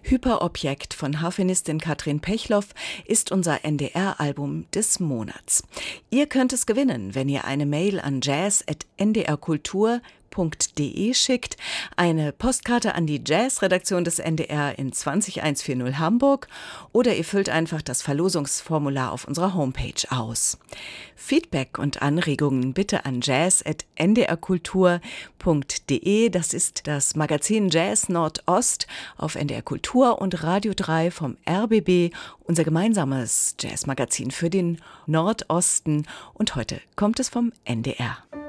Hyperobjekt von Harfenistin Katrin Pechloff ist unser NDR-Album des Monats. Ihr könnt es gewinnen, wenn ihr eine Mail an jazz@ndrkultur.de schickt, eine Postkarte an die Jazz-Redaktion des NDR in 20140 Hamburg oder ihr füllt einfach das Verlosungsformular auf unserer Homepage aus. Feedback und Anregungen bitte an jazz@ndrkultur.de. Das ist das Magazin Jazz Nordost auf NDR Kultur und Radio 3 vom RBB, unser gemeinsames Jazzmagazin für den Nordosten. Und heute kommt es vom NDR.